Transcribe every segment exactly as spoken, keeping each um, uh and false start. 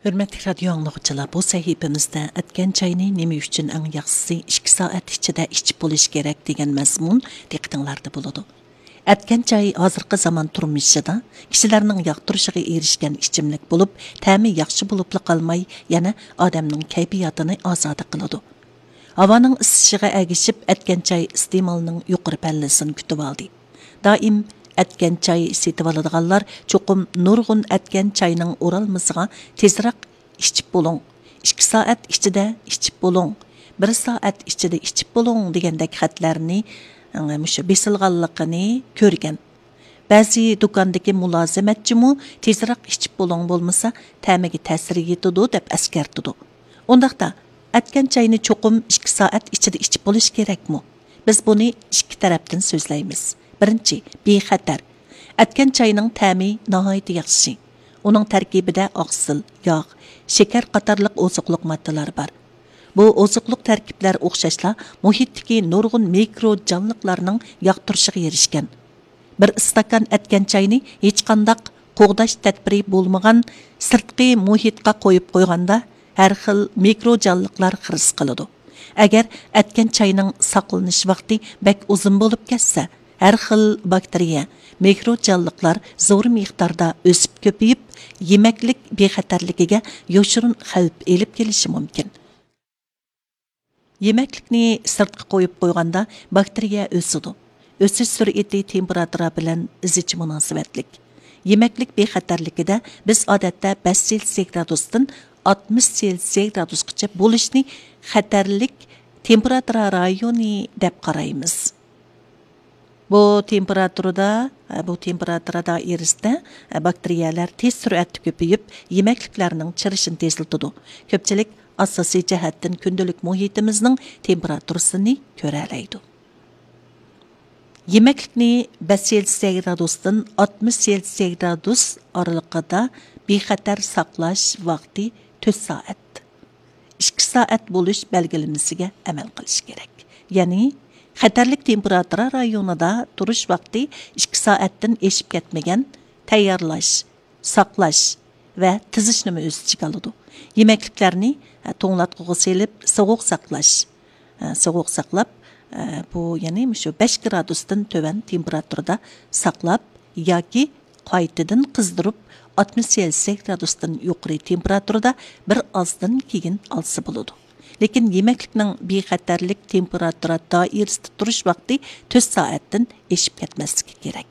Hürmetli radyo anlıqçılar, bu sahifemizde etken çayını nemi üçün en yaxşısı iki saat içinde içip buluş gerek degen mazmun diqqətinizdə buludu. Etken çay hazırkı zaman turmuşida kişilerinin yaqtırışıga erişken içimlik bulup, təmi yaxşı bulupla qalmay, yana adamның kayfiyatını azadı qılıdı. Havanın ısışıga əgişip etken çay istemalının yuqarı pəllisini kütüb aldı. Daim etken çay setip alıdığanlar çoqum nurgun etken çayının oralmısıga tezrak içip bolun. iki saat içide içip bolun. bir saat içide içip bolun degendek xatlarını besilğanlıqını körgen. Bəzi dukandaki mulazimetçimu tezrak içip bolun bolmasa təmigi təsiri yetidu dep əskertidu. Ondaqda etken çayını çoqum iki saat içide içip boluş gerekmi? Biz bunu iki taraftan sözleymiz. Birinci, bexatar. Etken çayının təmi nahayeti yaxşı. Onun tərkibide aqsil, yağ, şeker qatarlıq ozuqluq maddeler var. Bu ozuqluq tərkiblər oxşaşla muhitdeki nurgun mikro canlıqlarının yaqtırışığı erişken. Bir istakan etken çayını hiç qandaq qoğdaş tədbiri bolmağan sırtqi muhitqa qoyup qoyganda her xil mikro canlıqlar xiris qılıdı. Agar etken çayının saqlanış vaqti bek uzun bolup ketsa, her xil bakteriya, mikro canlıqlar zo'r miqdarda ösüp köpeyip, yemeklik bexatarligiga yoshurun xavf elip kelishi mumkin. Yemeklikni sirtqa qo'yib qo'yganda bakteriya o'sidi. O'sish sur'ati temperatura bilan izichi munosabatlik. Yemeklik bexatarligida biz odatda besh Selsiy gradusdan oltmish Selsiy gradusgacha bo'lishni xatarlik temperatura rayoni deb qaraymiz. Bu temperaturada, bu temperatura dairesinde bakteriyalar tez süratli köpeyip yemekliklerinin çırışını teziltidu. Köpçelik asasi cihattan kündülük muhitimizin temperaturasını köreleydi. Yemeklikni besh Selsiy gradusdan oltmish Selsiy gradus aralıqada bexatar saqlash vaqti to'rt saat. iki saat buluş belgelemesiga amal qilish kerak. Yani xatarlik temperatura rayonida turuş vaqti iki saatdan eşip ketmegen tayyorlash, saqlash ve tizishni o'z ichiga oladi. Yemekliklarni to'nglatqiga selib, sovuq saqlash. Sovuq saqlab, bu ya'ni shu besh gradusdan töven temperaturada saqlab yoki qaytadan qizdirib oltmish Selsiy gradusdan yuqori temperaturada bir ozdan keyin olsa bo'ladi. Lekin yemeklikning bexatarlik temperatura dairesida turish vaqti to'rt soatdan eshib ketmasligi kerak.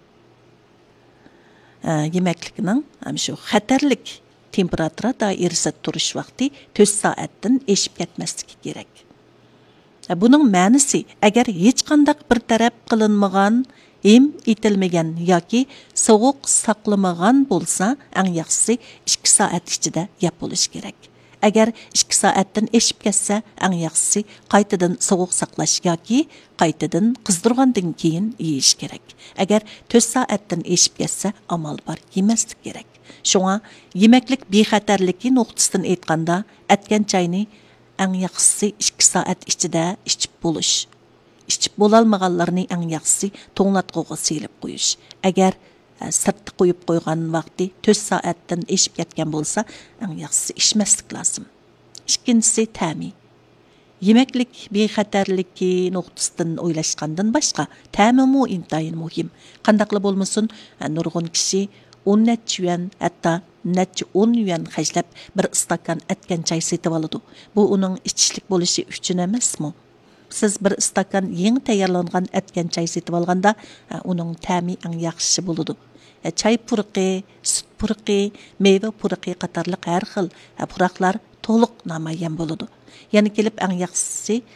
Yemeklikning shu xatarlik temperatura dairesida turish vaqti to'rt soatdan eshib ketmasligi kerak. Buning ma'nosi agar hech qanday bir taraf qilinmagan, hem etilmagan yoki sovuq saqlamagan bo'lsa, eng yaxshisi iki soat ichida yap bo'lish kerak. Agar iki saatdan eşip ketsa, eng yaxshisi qaytadan sovuq saqlash yoki qaytadan qizdirgandan keyin yeyish kerak. Agar to'rt soatdan eşip ketsa, amal bor, yemaslik kerak. Şoňa yemeklik bexatarligi nuqtasidan aytganda, etken çayni eng yaxshisi iki saat ichida içip boluş. İçip bolalmaganlarni eng yaxshisi to'nglatqiga selib qo'yish. Agar sirtda qo'yib qo'ygan vaqti to'rt soatdan eshib ketgan bo'lsa, eng yaxshisi içmaslik lazım. Ikkinchisi ta'mi. Yemeklik bexatarligi nuqtasidan o'ylashgandan boshqa ta'mimi intayin muhim. Qandaqla bo'lmasin, nurg'un kishi o'n necha yuan, hatto necha o'n yuan xajlab bir istakan etken çay setib oladi. Bu uning ichishlik bo'lishi uchun emasmi? Siz bir istakan yeni tayyorlangan etken çay setib olganda, uning ta'mi eng yaxshi bo'ladi. Çay puruqi, süt puruqi, meyve puruqi qatarlıq her xil puruqlar to'liq namoyon bo'ladi. Yani kelib eng yaxshisi